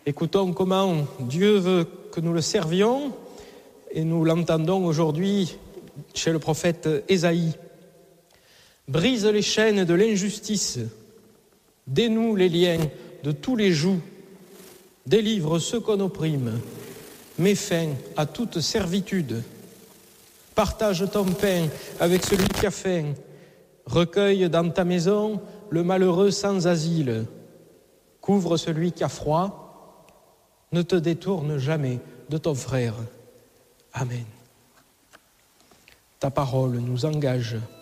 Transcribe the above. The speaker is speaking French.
Écoutons comment Dieu veut que nous le servions et nous l'entendons aujourd'hui chez le prophète Ésaïe. Brise les chaînes de l'injustice, dénoue les liens de tous les jougs, délivre ceux qu'on opprime, mets fin à toute servitude. Partage ton pain avec celui qui a faim, recueille dans ta maison le malheureux sans asile, couvre celui qui a froid, ne te détourne jamais de ton frère. Amen. Ta parole nous engage